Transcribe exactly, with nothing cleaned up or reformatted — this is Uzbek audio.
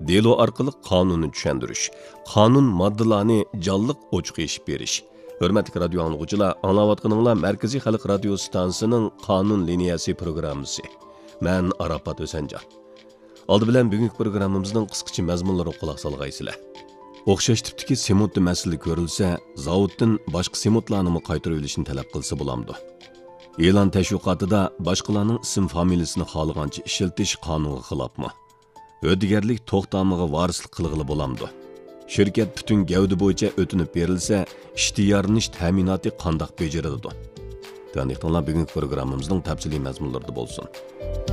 delo orqali qonunni tushuntirish, qonun moddalarini jonliq ochiq eshib berish. Hörmətli radio anlıqçılar, anlayatqanınızlar Mərkəzi Xalq Radio Stansiyasının Qanun Liniyası proqramısı. Mən Arafat Ösəncan. Aldı bilan bugungi proqramımızın qisqacha mazmunlariga quloq solgaysizlar. O'xshash tipdagi sementni masala ko'rilsa, zavoddan boshqa sementlarni qaytarib olishni talab qilsa bo'lamdi. E'lon tashviqotida boshqalarning ism familiyasini xohlagancha ishiltish qonunga xilofmi? O'digarlik to'xtamiga varislik qilg'ili bo'lamdi. Şirket bütün gavdi bo'yicha o'tinib berilsa, ishtiyorlanish ta'minoti qandoq bajariladi? Tanıqlar bugungi programmamızning tafsiliy mazmunlarida bo'lsin.